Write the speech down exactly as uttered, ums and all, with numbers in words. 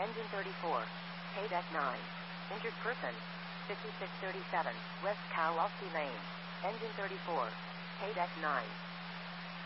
Engine thirty-four. K-Deck nine. Injured person. fifty-six thirty-seven, West Kowalski Lane. Engine thirty-four. K-Deck nine.